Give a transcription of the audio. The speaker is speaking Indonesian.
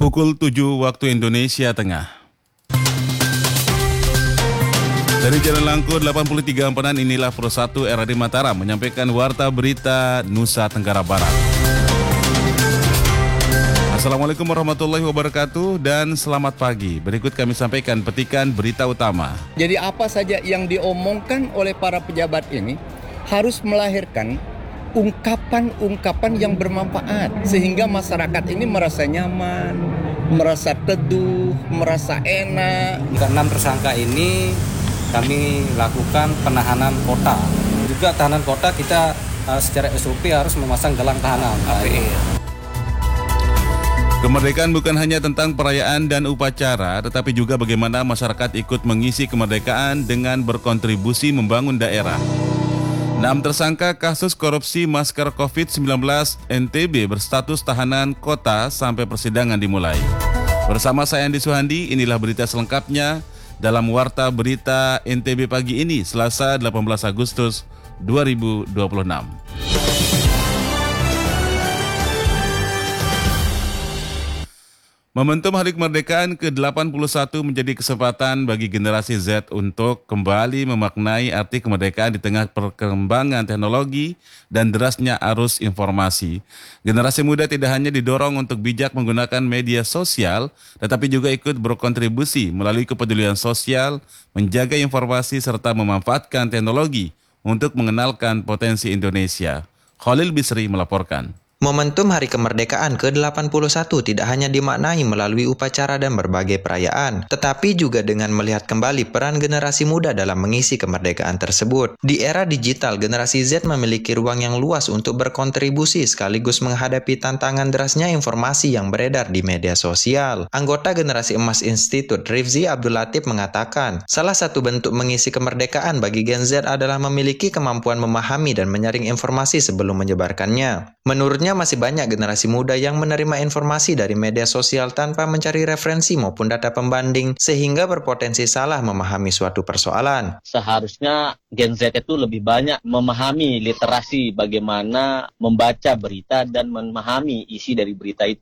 Pukul 7 waktu Indonesia Tengah. Dari Jalan Langkur 83 Empenan, inilah Pro 1 RRI Mataram menyampaikan warta berita Nusa Tenggara Barat. Assalamualaikum warahmatullahi wabarakatuh dan selamat pagi. Berikut kami sampaikan petikan berita utama. Jadi apa saja yang diomongkan oleh para pejabat ini harus melahirkan ungkapan-ungkapan yang bermanfaat sehingga masyarakat ini merasa nyaman, merasa teduh, merasa enak. Keenam tersangka ini kami lakukan penahanan kota. Juga tahanan kota kita secara SOP harus memasang gelang tahanan. Kemerdekaan bukan hanya tentang perayaan dan upacara, tetapi juga bagaimana masyarakat ikut mengisi kemerdekaan dengan berkontribusi membangun daerah. 6 tersangka kasus korupsi masker COVID-19 NTB berstatus tahanan kota sampai persidangan dimulai. Bersama saya Andi Suhandi, inilah berita selengkapnya dalam Warta Berita NTB pagi ini, Selasa 18 Agustus 2026. Momentum Hari Kemerdekaan ke-81 menjadi kesempatan bagi generasi Z untuk kembali memaknai arti kemerdekaan di tengah perkembangan teknologi dan derasnya arus informasi. Generasi muda tidak hanya didorong untuk bijak menggunakan media sosial, tetapi juga ikut berkontribusi melalui kepedulian sosial, menjaga informasi serta memanfaatkan teknologi untuk mengenalkan potensi Indonesia. Khalil Bisri melaporkan. Momentum Hari Kemerdekaan ke-81 tidak hanya dimaknai melalui upacara dan berbagai perayaan, tetapi juga dengan melihat kembali peran generasi muda dalam mengisi kemerdekaan tersebut. Di era digital, generasi Z memiliki ruang yang luas untuk berkontribusi sekaligus menghadapi tantangan derasnya informasi yang beredar di media sosial. Anggota Generasi Emas Institute, Rifzi Abdul Latif mengatakan, salah satu bentuk mengisi kemerdekaan bagi Gen Z adalah memiliki kemampuan memahami dan menyaring informasi sebelum menyebarkannya. Menurutnya, masih banyak generasi muda yang menerima informasi dari media sosial tanpa mencari referensi maupun data pembanding, sehingga berpotensi salah memahami suatu persoalan. Seharusnya Gen Z itu lebih banyak memahami literasi bagaimana membaca berita dan memahami isi dari berita itu.